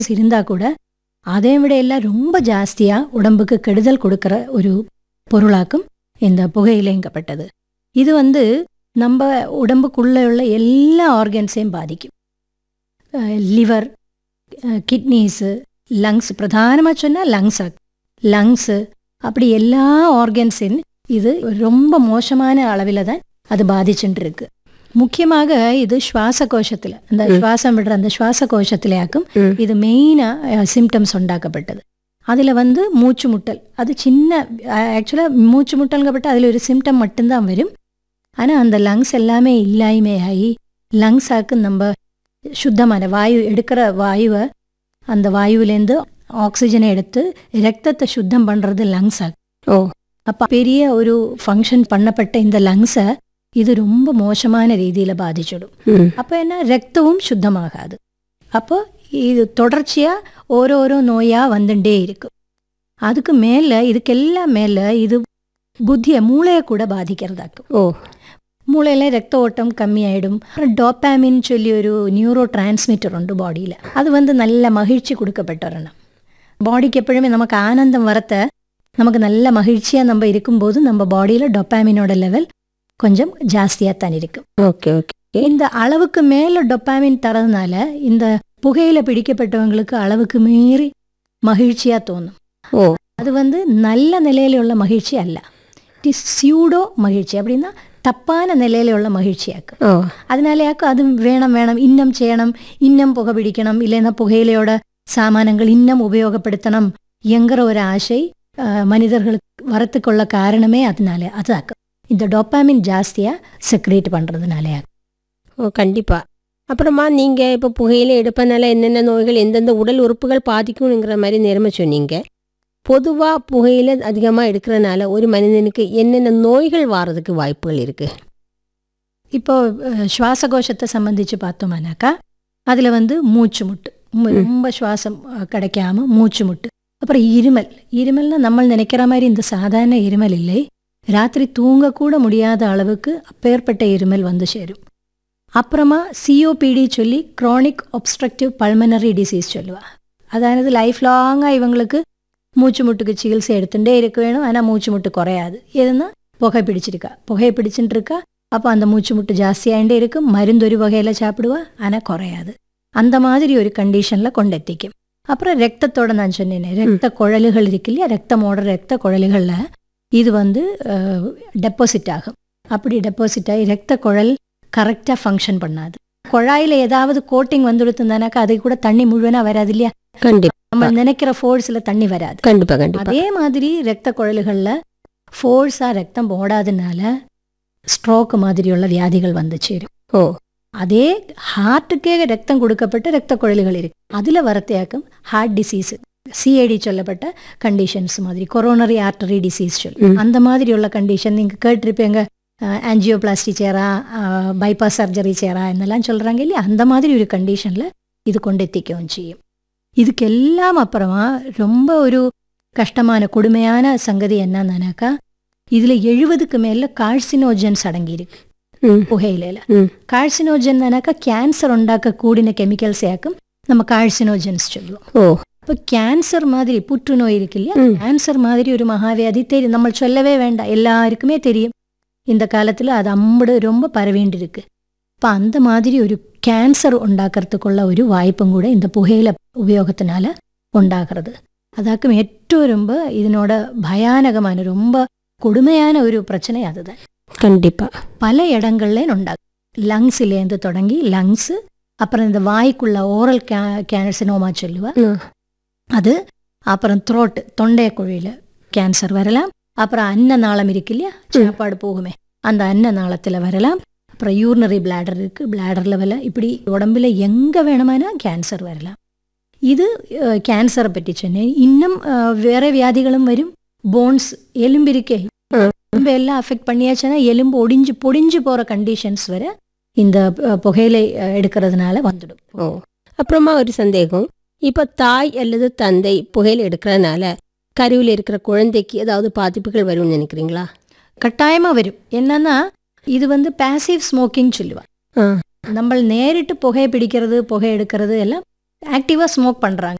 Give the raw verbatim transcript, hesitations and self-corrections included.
இருந்தால் கூட அதை விட எல்லாம் ரொம்ப ஜாஸ்தியாக உடம்புக்கு கெடுதல் கொடுக்குற ஒரு பொருளாக்கும் இந்த புகையிலைங்கப்பட்டது. இது வந்து நம்ம உடம்புக்குள்ளே உள்ள எல்லா ஆர்கன்ஸையும் பாதிக்கும். லிவர், கிட்னிஸு, லங்ஸ், பிரதானமாக சொன்னால் லங்ஸ் லங்ஸு அப்படி எல்லா ஆர்கன்ஸின் இது ரொம்ப மோசமான அளவில் தான் அது பாதிச்சுட்டு இருக்கு. முக்கியமாக இது சுவாச கோஷத்தில், அந்த சுவாசம் விடுற அந்த சுவாச கோஷத்திலேயாக்கும் இது மெயினாக சிம்டம்ஸ் உண்டாக்கப்பட்டது. அதில் வந்து மூச்சு முட்டல், அது சின்ன ஆக்சுவலாக மூச்சு முட்டல்ங்கப்பட்ட அதில் ஒரு சிம்டம் மட்டும்தான் வரும். ஆனால் அந்த லங்ஸ் எல்லாமே இல்லாயுமே ஆகி லங்ஸாக்கு நம்ம சுத்தமான வாயு எடுக்கிற வாயுவை அந்த வாயுவிலேருந்து ஆக்சிஜனை எடுத்து ரத்தத்தை சுத்தம் பண்ணுறது லங்ஸ் ஆகும். ஓ அப்போ பெரிய ஒரு ஃபங்க்ஷன் பண்ணப்பட்ட இந்த லங்ஸை இது ரொம்ப மோசமான ரீதியில் பாதிச்சிடும். அப்போ என்ன, ரத்தமும் சுத்தமாகாது. அப்போ இது தொடர்ச்சியாக ஓரோரோ நோயாக வந்துட்டே இருக்கு. அதுக்கு மேலே இதுக்கெல்லாம் மேலே இது புத்தியை, மூளையை கூட பாதிக்கிறதாக்கும். ஓ மூளையில ரத்த ஓட்டம் கம்மியாயிடும். டோப்பாமின் சொல்லி ஒரு நியூரோ டிரான்ஸ்மிட்டர் உண்டு பாடியில், அது வந்து நல்ல மகிழ்ச்சி கொடுக்கப்பட்டறணும். பாடிக்கு எப்பொழுதுமே நமக்கு ஆனந்தம் வரத்த, நமக்கு நல்ல மகிழ்ச்சியாக நம்ம இருக்கும்போது நம்ம பாடியில் டொப்பாமினோட லெவல் கொஞ்சம் ஜாஸ்தியாக தான் இருக்கும். ஓகே ஓகே இந்த அளவுக்கு மேலே டொப்பாமின் தரதுனால இந்த புகையில பிடிக்கப்பட்டவங்களுக்கு அளவுக்கு மீறி மகிழ்ச்சியாக தோணும். ஓ அது வந்து நல்ல நிலையில உள்ள மகிழ்ச்சி அல்ல, இட் இஸ் சியூடோ மகிழ்ச்சி. அப்படின்னா தப்பான நிலையில உள்ள மகிழ்ச்சியாக்கும். அதனாலயாக்கும் அது வேணும் வேணும் இன்னும் செய்யணும், இன்னும் புகை பிடிக்கணும், இல்லைன்னா புகையிலையோட சாமானங்கள் இன்னும் உபயோகப்படுத்தணும் என்கிற ஒரு ஆசை மனிதர்களுக்கு வரத்துக்குள்ள காரணமே அதனாலே அதாக்கும். இந்த டோப்பாமின் ஜாஸ்தியாக செக்ரேட் பண்ணுறதுனாலே. ஓ கண்டிப்பாக. அப்புறமா நீங்கள் இப்போ புகையில எடுப்பதனால என்னென்ன நோய்கள் எந்தெந்த உடல் உறுப்புகள் பாதிக்கும்ங்கிற மாதிரி நேரமாக சொன்னீங்க. பொதுவாக புகையில அதிகமாக எடுக்கிறதுனால ஒரு மனிதனுக்கு என்னென்ன நோய்கள் வாரதுக்கு வாய்ப்புகள் இருக்குது? இப்போ சுவாச கோஷத்தை சம்பந்திச்சு பார்த்தோம்னாக்கா அதில் வந்து மூச்சு முட்டு, ரொம்ப சுவாசம் கிடைக்காம மூச்சு முட்டு. அப்புறம் இருமல், இருமல்னா நம்ம நினைக்கிற மாதிரி இந்த சாதாரண இருமல் இல்லை, ராத்திரி தூங்கக்கூட முடியாத அளவுக்கு அப்பேற்பட்ட இருமல் வந்து சேரும். அப்புறமா சிஓபிடி சொல்லி க்ரானிக் ஒப்ஸ்ட்ரக்டிவ் பல்மனரி டிசீஸ் சொல்லுவா. அதாவது லைஃப் லாங்காக இவங்களுக்கு மூச்சு முட்டுக்கு சிகிச்சை எடுத்துகிட்டே இருக்க வேணும், ஆனால் மூச்சு முட்டு குறையாது. எதுனா புகை பிடிச்சிருக்கா, புகையை பிடிச்சிட்டு இருக்கா, அப்போ அந்த மூச்சு முட்டு ஜாஸ்தியாகிட்டே இருக்கும். மருந்து ஒரு வகையில் சாப்பிடுவா, ஆனால் குறையாது. அந்த மாதிரி ஒரு கண்டிஷனில் கொண்டெத்திக்கும். அப்புறம் ரத்தத்தோட நான் சொன்னேன், ரத்த குழலுகள் இருக்கு இல்லையா, ரத்தமோட ரத்த குழலுகளில் இது வந்து டெபாசிட் ஆகும். அப்படி டெபாசிட் ஆகி ரத்த குழல் கரெக்டாக ஃபங்க்ஷன் பண்ணாது. குழாயில் ஏதாவது கோட்டிங் வந்துடுத்துனாக்கா அதை கூட தண்ணி முழுவனா வராது இல்லையா, கண்டிப்பாக நம்ம நினைக்கிற ஃபோர்ஸில் தண்ணி வராது. கண்டிப்பாக கண்டிப்பாக அதே மாதிரி ரத்த குழலுகளில் ஃபோர்ஸாக ரத்தம் ஓடாதனால ஸ்ட்ரோக் மாதிரியுள்ள வியாதிகள் வந்து சேரும். ஓ அதே ஹார்ட்டுக்கே ரத்தம் கொடுக்கப்பட்ட ரத்த குழலுகள் இருக்கு, அதில் வரத்தையாக்கும் ஹார்ட் டிசீஸ், சிஏடி சொல்லப்பட்ட கண்டிஷன்ஸ் மாதிரி, கொரோனரி ஆர்டரி டிசீஸ் சொல்லி அந்த மாதிரி உள்ள கண்டிஷன் நீங்கள் கேட்டிருப்பீங்க. ஆன்ஜியோபிளாஸ்டி சேரா, பைபாஸ் சர்ஜரி சேரா என்னெல்லாம் சொல்கிறாங்க இல்லையா, அந்த மாதிரி ஒரு கண்டிஷனில் இது கொண்டெத்திக்கவும் செய்யும். இதுக்கெல்லாம் அப்புறமா ரொம்ப ஒரு கஷ்டமான கொடுமையான சங்கதி என்னன்னாக்கா, இதில் எழுபதுக்கு மேலே கார்சினோஜன்ஸ் அடங்கியிருக்கு புகையில. கார்சினோஜன்னாக்கா கேன்சர் உண்டாக்க கூடின கெமிக்கல்ஸ் யாக்கும் நம்ம கார்சினோஜன்ஸ் சொல்லுவோம். ஓ இப்போ கேன்சர் மாதிரி புற்றுநோய் இருக்கு இல்லையா, கேன்சர் மாதிரி ஒரு மகாவியாதி தெரியும், நம்ம சொல்லவே வேண்டாம், எல்லாருக்குமே தெரியும். இந்த காலத்தில் அது அம்படு ரொம்ப பரவேண்டி இருக்கு. இப்போ அந்த மாதிரி ஒரு கேன்சர் உண்டாக்குறதுக்குள்ள ஒரு வாய்ப்பும் கூட இந்த புகையில உபயோகத்தினால உண்டாகிறது. அதாக்கும் ഏറ്റവും ரொம்ப இதனோட பயானகமான ரொம்ப கொடுமையான ஒரு பிரச்சனை அதுதான். கண்டிப்பா பல இடங்கள்ல உண்டாகும். லங்ஸ்லேருந்து தொடங்கி லங்ஸ், அப்புறம் இந்த வாய்க்குள்ள ஓரல் கே கேன்சனோமா சொல்லுவா அது, அப்புறம் த்ரோட் தொண்டை குழியில் கேன்சர் வரலாம். அப்புறம் அன்ன நாளம் இருக்கு இல்லையா, சாப்பாடு போகுமே அந்த அன்ன நாளத்தில் வரலாம். அப்புறம் யூரினரி பிளாடர் இருக்கு, பிளாடர் லெவலில், இப்படி உடம்புல எங்கே வேணுமானா கேன்சர் வரலாம். இது கேன்சரை பற்றி சொன்னேன். இன்னும் வேற வியாதிகளும் வரும். போன்ஸ், எலும்பு இருக்கே, எலும்பு எல்லாம் அஃபெக்ட் பண்ணியாச்சுன்னா எலும்பு ஒடிஞ்சு பொடிஞ்சு போகிற கண்டிஷன்ஸ் வர இந்த புகையிலை எடுக்கிறதுனால வந்துடும். ஓ அப்புறமா ஒரு சந்தேகம், இப்போ தாய் அல்லது தந்தை புகையிலை எடுக்கிறதுனால கருவில் இருக்கிற குழந்தைக்கு ஏதாவது பாதிப்புகள் வரும்னு நினைக்கிறீங்களா? கட்டாயமாக வரும். என்னன்னா இது வந்து பேசிவ் ஸ்மோக்கிங் சொல்லுவா. நம்ம நேரிட்டு புகை பிடிக்கிறது புகை எடுக்கிறது எல்லாம் ஆக்டிவாக ஸ்மோக் பண்ணுறாங்க.